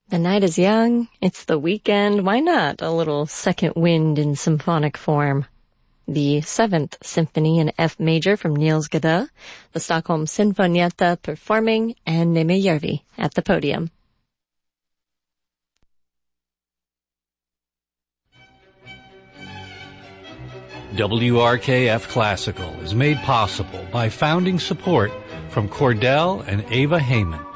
The night is young, it's the weekend, why not a little second wind in symphonic form? The 7th Symphony in F major from Niels Gade, the Stockholm Sinfonietta performing, and Nimijärvi at the podium. WRKF Classical is made possible by founding support from Cordell and Ava Heyman.